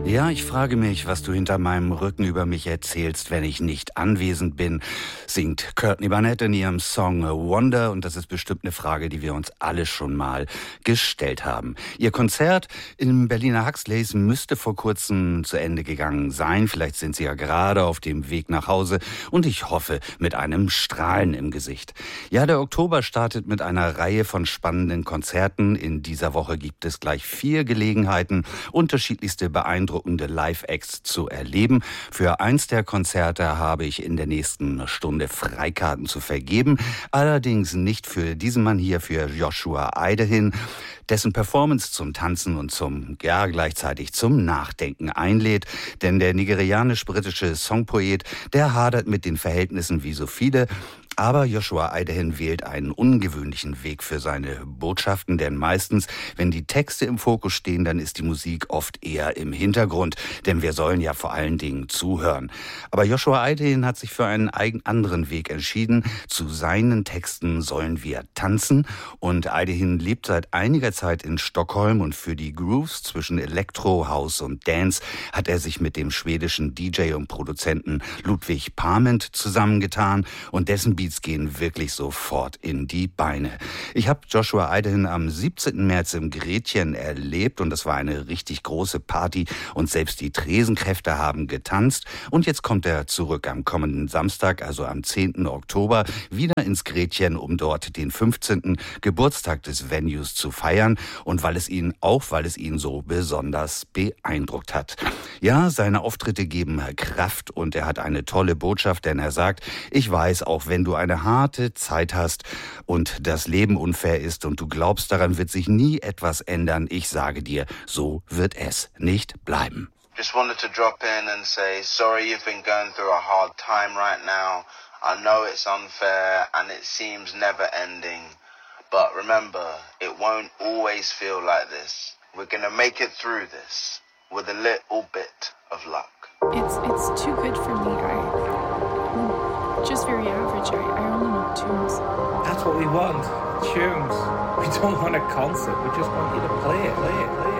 Ja, ich frage mich, was du hinter meinem Rücken über mich erzählst, wenn ich nicht anwesend bin, singt Courtney Barnett in ihrem Song A Wonder, und das ist bestimmt eine Frage, die wir uns alle schon mal gestellt haben. Ihr Konzert im Berliner Huxleys müsste vor kurzem zu Ende gegangen sein. Vielleicht sind sie ja gerade auf dem Weg nach Hause und ich hoffe mit einem Strahlen im Gesicht. Ja, der Oktober startet mit einer Reihe von spannenden Konzerten. In dieser Woche gibt es gleich 4 Gelegenheiten, unterschiedlichste beeindruckende Live-Acts zu erleben. Für eins der Konzerte habe ich in der nächsten Stunde Freikarten zu vergeben. Allerdings nicht für diesen Mann hier, für Joshua Eidehin, dessen Performance zum Tanzen und gleichzeitig zum Nachdenken einlädt. Denn der nigerianisch-britische Songpoet, der hadert mit den Verhältnissen wie so viele. Aber Joshua Eidehin wählt einen ungewöhnlichen Weg für seine Botschaften, denn meistens, wenn die Texte im Fokus stehen, dann ist die Musik oft eher im Hintergrund, denn wir sollen ja vor allen Dingen zuhören. Aber Joshua Eidehin hat sich für einen anderen Weg entschieden. Zu seinen Texten sollen wir tanzen, und Eidehin lebt seit einiger Zeit in Stockholm, und für die Grooves zwischen Elektro, House und Dance hat er sich mit dem schwedischen DJ und Produzenten Ludwig Parment zusammengetan, und dessen Beats gehen wirklich sofort in die Beine. Ich habe Joshua Eidehin am 17. März im Gretchen erlebt, und das war eine richtig große Party, und selbst die Tresenkräfte haben getanzt. Und jetzt kommt er zurück am kommenden Samstag, also am 10. Oktober, wieder ins Gretchen, um dort den 15. Geburtstag des Venues zu feiern, und weil es ihn so besonders beeindruckt hat. Ja, seine Auftritte geben Kraft, und er hat eine tolle Botschaft, denn er sagt: Ich weiß, auch wenn du eine harte Zeit hast und das Leben unfair ist und du glaubst, daran wird sich nie etwas ändern, ich sage dir, so wird es nicht bleiben. Just wanted to drop in and say, sorry you've been going through a hard time right now. I know it's unfair and it seems never ending. But remember, it won't always feel like this. We're gonna make it through this with a little bit of luck. It's too good for me. I'm just very average. I only know tunes. That's what we want, tunes. We don't want a concert. We just want you to play it.